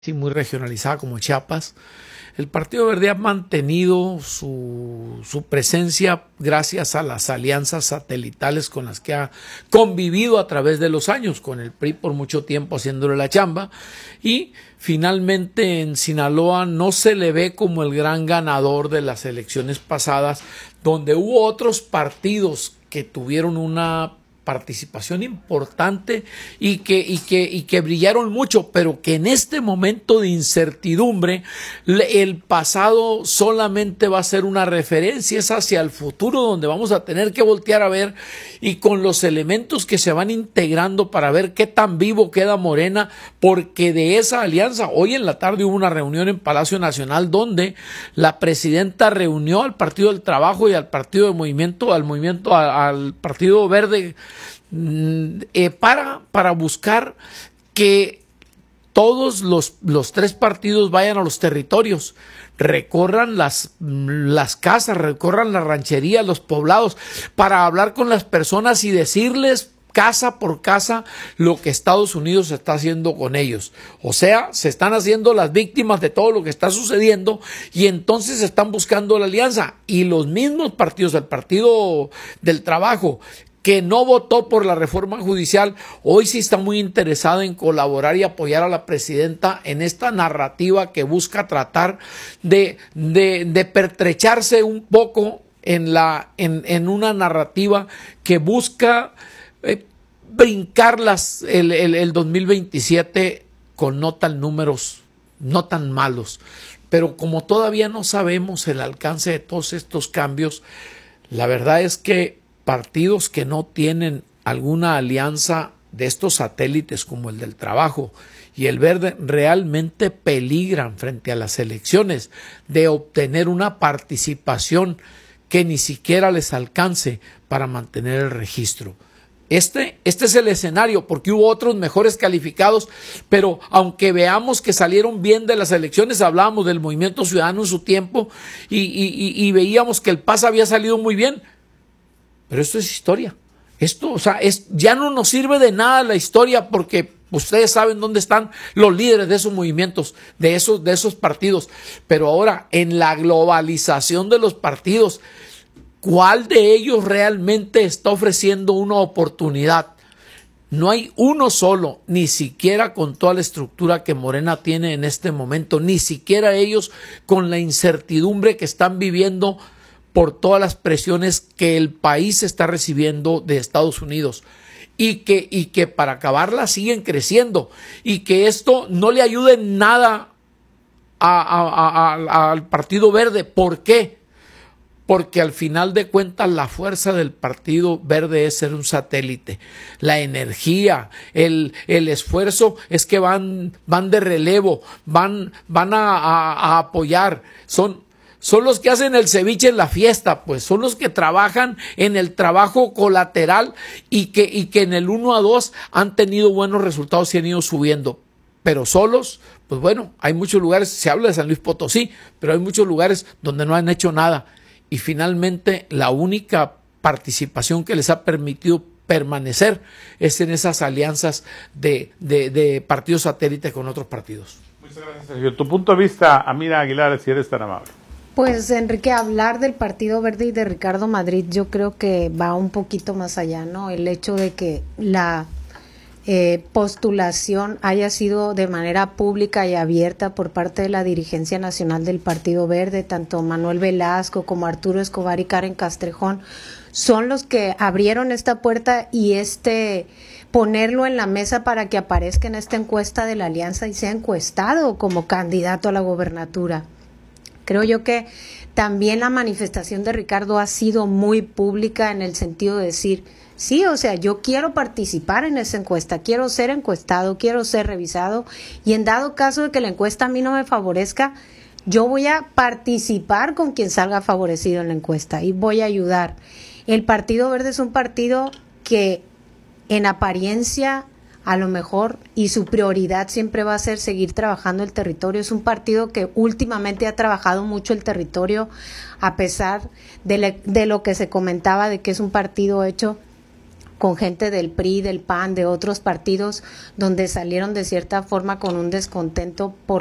sí, muy regionalizada como Chiapas. El Partido Verde ha mantenido su presencia gracias a las alianzas satelitales con las que ha convivido a través de los años, con el PRI por mucho tiempo haciéndole la chamba, y finalmente en Sinaloa no se le ve como el gran ganador de las elecciones pasadas, donde hubo otros partidos que tuvieron una participación importante y que brillaron mucho, pero que en este momento de incertidumbre el pasado solamente va a ser una referencia, es hacia el futuro donde vamos a tener que voltear a ver, y con los elementos que se van integrando para ver qué tan vivo queda Morena, porque de esa alianza, hoy en la tarde hubo una reunión en Palacio Nacional donde la presidenta reunió al Partido del Trabajo y al Partido del Movimiento, al Partido Verde, para buscar que todos los tres partidos vayan a los territorios, recorran las casas, recorran las rancherías, los poblados, para hablar con las personas y decirles casa por casa lo que Estados Unidos está haciendo con ellos. O sea, se están haciendo las víctimas de todo lo que está sucediendo, y entonces están buscando la alianza. Y los mismos partidos, el Partido del Trabajo, que no votó por la reforma judicial, hoy sí está muy interesado en colaborar y apoyar a la presidenta en esta narrativa que busca tratar de pertrecharse un poco en una narrativa que busca brincar el 2027 con números no tan malos. Pero como todavía no sabemos el alcance de todos estos cambios, la verdad es que partidos que no tienen alguna alianza de estos satélites como el del Trabajo y el Verde realmente peligran frente a las elecciones de obtener una participación que ni siquiera les alcance para mantener el registro. Este es el escenario, porque hubo otros mejores calificados, pero aunque veamos que salieron bien de las elecciones, hablábamos del Movimiento Ciudadano en su tiempo y veíamos que el PAS había salido muy bien. Pero esto es historia. Esto, ya no nos sirve de nada la historia, porque ustedes saben dónde están los líderes de esos movimientos, de esos partidos. Pero ahora, en la globalización de los partidos, ¿cuál de ellos realmente está ofreciendo una oportunidad? No hay uno solo, ni siquiera con toda la estructura que Morena tiene en este momento, ni siquiera ellos con la incertidumbre que están viviendo por todas las presiones que el país está recibiendo de Estados Unidos, y que para acabarla siguen creciendo, y que esto no le ayude en nada al Partido Verde. ¿Por qué? Porque al final de cuentas la fuerza del Partido Verde es ser un satélite. La energía, el esfuerzo es que van de relevo, van a apoyar, son los que hacen el ceviche en la fiesta, pues son los que trabajan en el trabajo colateral y que en el 1 a 2 han tenido buenos resultados y han ido subiendo. Pero solos, pues bueno, hay muchos lugares, se habla de San Luis Potosí, pero hay muchos lugares donde no han hecho nada. Y finalmente la única participación que les ha permitido permanecer es en esas alianzas de partidos satélites con otros partidos. Muchas gracias, Sergio. Tu punto de vista, Amira Aguilar, si eres tan amable. Pues, Enrique, hablar del Partido Verde y de Ricardo Madrid yo creo que va un poquito más allá, ¿no? El hecho de que la postulación haya sido de manera pública y abierta por parte de la dirigencia nacional del Partido Verde, tanto Manuel Velasco como Arturo Escobar y Karen Castrejón, son los que abrieron esta puerta y ponerlo en la mesa para que aparezca en esta encuesta de la alianza y sea encuestado como candidato a la gobernatura. Creo yo que también la manifestación de Ricardo ha sido muy pública en el sentido de decir, sí, o sea, yo quiero participar en esa encuesta, quiero ser encuestado, quiero ser revisado, y en dado caso de que la encuesta a mí no me favorezca, yo voy a participar con quien salga favorecido en la encuesta y voy a ayudar. El Partido Verde es un partido que en apariencia a lo mejor, y su prioridad siempre va a ser seguir trabajando el territorio. Es un partido que últimamente ha trabajado mucho el territorio, a pesar de lo que se comentaba de que es un partido hecho con gente del PRI, del PAN, de otros partidos, donde salieron de cierta forma con un descontento por